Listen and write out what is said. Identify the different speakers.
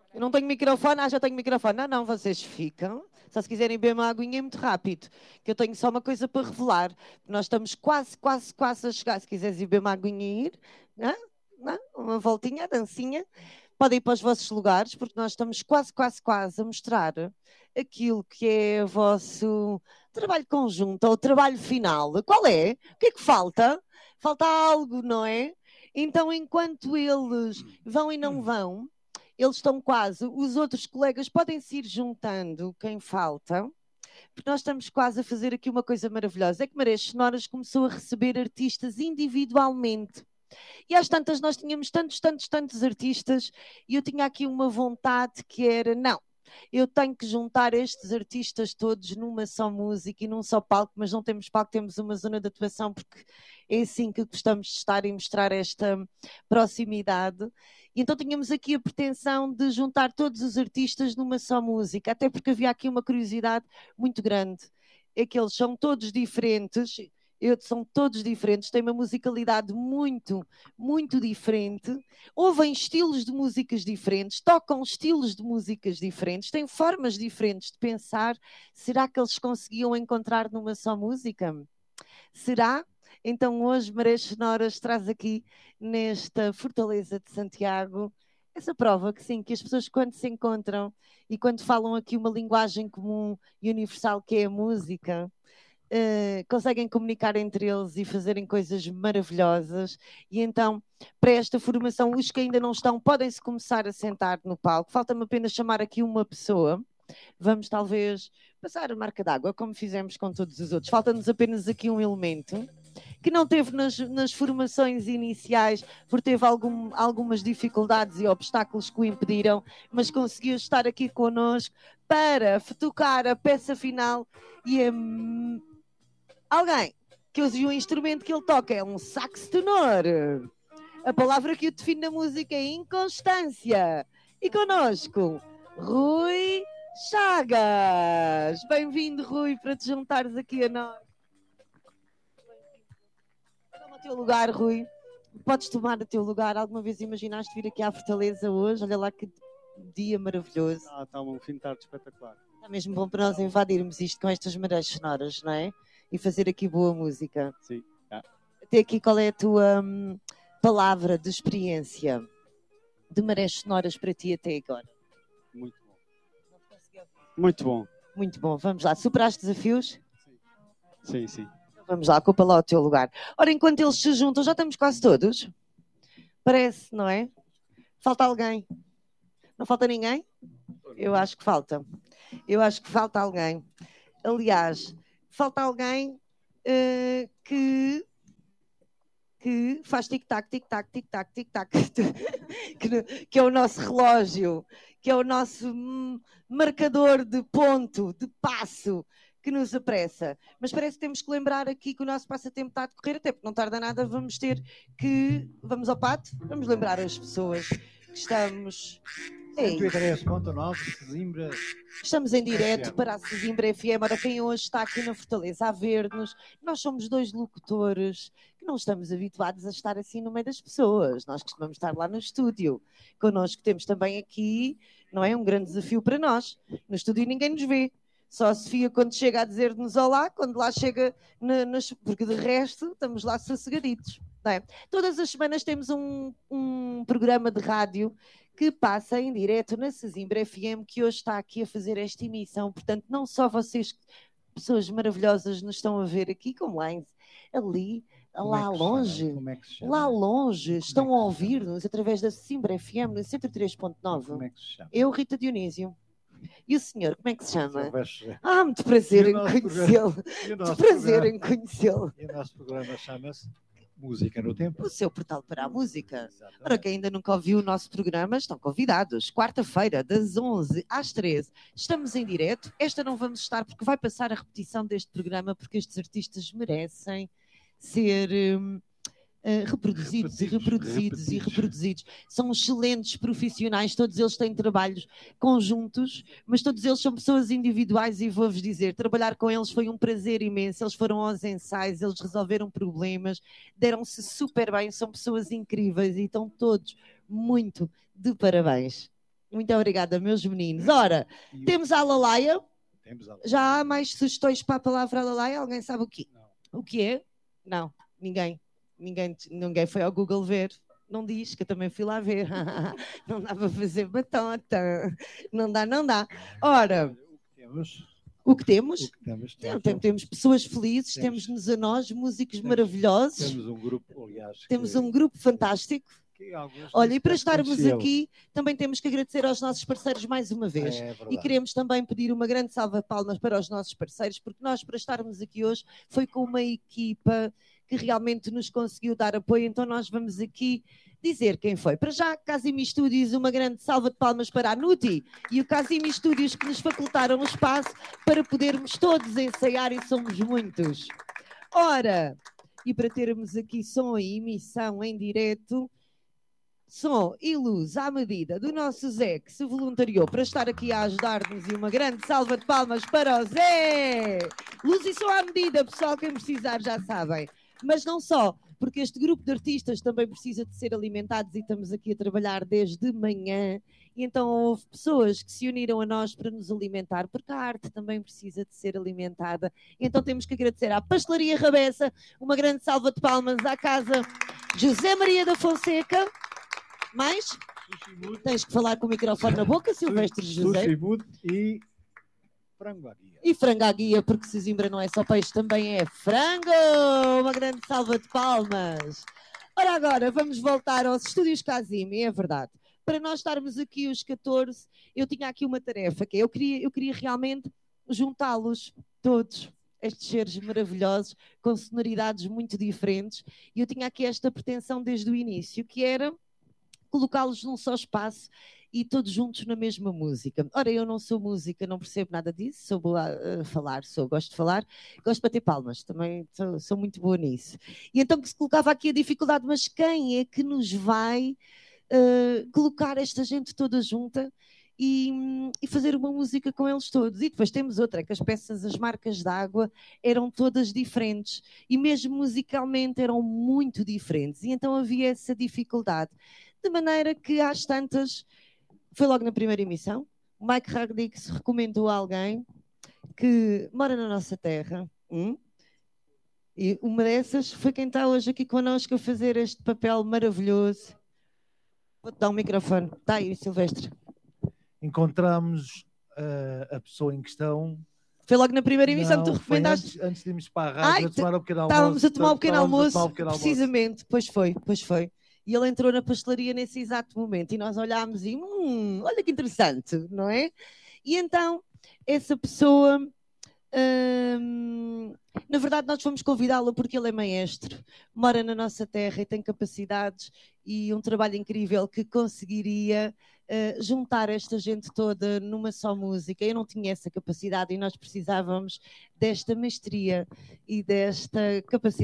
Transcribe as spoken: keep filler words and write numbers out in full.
Speaker 1: Eu não tenho microfone, ah, já tenho microfone. Não, não, vocês ficam. Só se quiserem beber uma aguinha é muito rápido, que eu tenho só uma coisa para revelar. Nós estamos quase, quase, quase a chegar. Se quiseres ir beber uma aguinha e ir, não? Não? Uma voltinha, a dancinha, podem ir para os vossos lugares, porque nós estamos quase, quase, quase a mostrar aquilo que é o vosso trabalho conjunto, ou o trabalho final. Qual é? O que é que falta? Falta algo, não é? Então, enquanto eles vão e não vão, eles estão quase, os outros colegas podem se ir juntando, quem falta, porque nós estamos quase a fazer aqui uma coisa maravilhosa. É que Marés Sonoras começou a receber artistas individualmente. E às tantas nós tínhamos tantos, tantos, tantos artistas e eu tinha aqui uma vontade que era, não, eu tenho que juntar estes artistas todos numa só música e num só palco, mas não temos palco, temos uma zona de atuação, porque é assim que gostamos de estar e mostrar esta proximidade. E então tínhamos aqui a pretensão de juntar todos os artistas numa só música, até porque havia aqui uma curiosidade muito grande. É que eles são todos diferentes, eu, são todos diferentes, têm uma musicalidade muito, muito diferente, ouvem estilos de músicas diferentes, tocam estilos de músicas diferentes, têm formas diferentes de pensar. Será que eles conseguiam encontrar numa só música? Será? Então hoje Marés Sonoras traz aqui nesta Fortaleza de Santiago essa prova que sim, que as pessoas quando se encontram e quando falam aqui uma linguagem comum e universal que é a música, Uh, conseguem comunicar entre eles e fazerem coisas maravilhosas. E então, para esta formação, os que ainda não estão podem-se começar a sentar no palco. Falta-me apenas chamar aqui uma pessoa. Vamos talvez passar a marca d'água, como fizemos com todos os outros. Falta-nos apenas aqui um elemento que não teve nas, nas formações iniciais, porque teve algum, algumas dificuldades e obstáculos que o impediram, mas conseguiu estar aqui connosco para tocar a peça final. E a alguém que use o instrumento que ele toca é um sax tenor. A palavra que o define na música é inconstância. E connosco, Rui Chagas. Bem-vindo, Rui, para te juntares aqui a nós. Toma o teu lugar, Rui. Podes tomar o teu lugar. Alguma vez imaginaste vir aqui à Fortaleza hoje? Olha lá que dia maravilhoso.
Speaker 2: Ah, está um fim de tarde espetacular.
Speaker 1: Está mesmo bom para nós invadirmos isto com estas marés sonoras, não é? E fazer aqui boa música.
Speaker 2: Sim. Ah.
Speaker 1: Até aqui, qual é a tua hum, palavra de experiência de marés sonoras para ti até agora?
Speaker 2: Muito bom. Muito bom.
Speaker 1: Muito bom. Vamos lá. Superaste desafios?
Speaker 2: Sim, sim.
Speaker 1: Vamos lá, ocupa lá o teu lugar. Ora, enquanto eles se juntam, já estamos quase todos? Parece, não é? Falta alguém? Não falta ninguém? Eu acho que falta. Eu acho que falta alguém. Aliás, falta alguém uh, que, que faz tic-tac, tic-tac, tic-tac, tic-tac, que, que é o nosso relógio, que é o nosso marcador de ponto, de passo, que nos apressa. Mas parece que temos que lembrar aqui que o nosso passatempo está a decorrer, até porque não tarda nada, vamos ter que... Vamos ao pato? Vamos lembrar as pessoas que estamos...
Speaker 3: cento e três ponto nove, Sesimbra.
Speaker 1: Estamos em direto para a Sesimbra F M. Ora, quem hoje está aqui na Fortaleza a ver-nos, nós somos dois locutores que não estamos habituados a estar assim no meio das pessoas. Nós costumamos estar lá no estúdio. Connosco temos também aqui, não é? Um grande desafio para nós. No estúdio ninguém nos vê. Só a Sofia quando chega a dizer-nos olá, quando lá chega, na, nas, porque de resto estamos lá sossegaditos. Não é? Todas as semanas temos um, um programa de rádio que passa em direto na Sesimbra F M, que hoje está aqui a fazer esta emissão. Portanto, não só vocês, pessoas maravilhosas, nos estão a ver aqui, como lá ali,
Speaker 3: Como
Speaker 1: lá
Speaker 3: é que
Speaker 1: longe,
Speaker 3: Como é que se chama?
Speaker 1: lá longe,
Speaker 3: Como
Speaker 1: estão
Speaker 3: é que
Speaker 1: a
Speaker 3: se
Speaker 1: ouvir-nos através da Sesimbra F M, no cento e três ponto nove.
Speaker 3: Como é que se chama?
Speaker 1: Eu, Rita Dionísio. E o senhor, como é que se chama?
Speaker 3: Silvestre.
Speaker 1: Ah, muito prazer
Speaker 3: E o
Speaker 1: em
Speaker 3: nosso
Speaker 1: conhecê-lo.
Speaker 3: E o
Speaker 1: Muito
Speaker 3: nosso
Speaker 1: prazer
Speaker 3: programa-
Speaker 1: em conhecê-lo.
Speaker 3: E o nosso programa chama-se Música no Tempo.
Speaker 1: O seu portal para a música.
Speaker 3: Exatamente.
Speaker 1: Para quem ainda nunca ouviu o nosso programa, estão convidados. Quarta-feira, das onze às treze. Estamos em direto. Esta não vamos estar porque vai passar a repetição deste programa, porque estes artistas merecem ser hum, eh, reproduzidos e reproduzidos e reproduzidos. São excelentes profissionais, todos eles têm trabalhos conjuntos, mas todos eles são pessoas individuais e vou-vos dizer, trabalhar com eles foi um prazer imenso. Eles foram aos ensaios, eles resolveram problemas, deram-se super bem, são pessoas incríveis e estão todos muito de parabéns. Muito obrigada, meus meninos. Ora, temos a Alalaia.
Speaker 3: Temos a...
Speaker 1: Já há mais sugestões para a palavra Alalaia? Alguém sabe o que?
Speaker 3: Não.
Speaker 1: O que é? Não, ninguém. Ninguém, ninguém foi ao Google ver. Não diz, que eu também fui lá ver. Não dá para fazer batota. Não dá, não dá. Ora, o que temos?
Speaker 3: O que temos?
Speaker 1: Tem, tem, temos pessoas felizes, temos-nos temos a nós, músicos temos, maravilhosos.
Speaker 3: Temos um grupo, aliás.
Speaker 1: Temos
Speaker 3: que...
Speaker 1: um grupo fantástico. Olha, e para estarmos aqui, também temos que agradecer aos nossos parceiros mais uma vez. É, e queremos também pedir uma grande salva de palmas para os nossos parceiros, porque nós, para estarmos aqui hoje, foi com uma equipa que realmente nos conseguiu dar apoio. Então nós vamos aqui dizer quem foi. Para já, Casimi Studios, uma grande salva de palmas para a Nuti e o Casimi Studios, que nos facultaram o espaço para podermos todos ensaiar, e somos muitos. Ora, e para termos aqui som e emissão em direto, som e luz à medida do nosso Zé, que se voluntariou para estar aqui a ajudar-nos, e uma grande salva de palmas para o Zé! Luz e som à medida, pessoal, quem precisar já sabem. Mas não só, porque este grupo de artistas também precisa de ser alimentados e estamos aqui a trabalhar desde manhã. E então houve pessoas que se uniram a nós para nos alimentar, porque a arte também precisa de ser alimentada. E então temos que agradecer à Pastelaria Rabessa, uma grande salva de palmas à casa José Maria da Fonseca. Mais? Tens que falar com o microfone na boca, Silvestre José.
Speaker 3: E frango à guia.
Speaker 1: E frango à guia, porque Sesimbra não é só peixe, também é frango. Uma grande salva de palmas. Ora agora, vamos voltar aos estúdios Casimi, é verdade. Para nós estarmos aqui os catorze, eu tinha aqui uma tarefa, que eu queria, eu queria realmente juntá-los todos, estes seres maravilhosos, com sonoridades muito diferentes. E eu tinha aqui esta pretensão desde o início, que era colocá-los num só espaço e todos juntos na mesma música. Ora, eu não sou música, não percebo nada disso, sou boa a falar, sou, gosto de falar, gosto de bater palmas, também sou, sou muito boa nisso. E então que se colocava aqui a dificuldade, mas quem é que nos vai uh, colocar esta gente toda junta e, e fazer uma música com eles todos? E depois temos outra, que as peças, as marcas d'água eram todas diferentes e mesmo musicalmente eram muito diferentes, e então havia essa dificuldade. De maneira que, às tantas, foi logo na primeira emissão, o Mike Hagdix recomendou a alguém que mora na nossa terra, hum? E uma dessas foi quem está hoje aqui connosco a fazer este papel maravilhoso. Vou-te dar um microfone. Está aí, Silvestre.
Speaker 3: Encontramos uh, a pessoa em questão.
Speaker 1: Foi logo na primeira emissão
Speaker 3: Não,
Speaker 1: que tu recomendaste?
Speaker 3: Antes, antes de irmos para a rádio,
Speaker 1: Ai,
Speaker 3: a tomar um pequeno almoço.
Speaker 1: Estávamos a tomar um pequeno almoço,
Speaker 3: um pequeno almoço.
Speaker 1: Precisamente. Pois foi, pois foi. E ele entrou na pastelaria nesse exato momento e nós olhámos e, hum, olha que interessante, não é? E então, essa pessoa, hum, na verdade nós fomos convidá-lo porque ele é maestro, mora na nossa terra e tem capacidades e um trabalho incrível que conseguiria uh, juntar esta gente toda numa só música. Eu não tinha essa capacidade e nós precisávamos desta mestria e desta capacidade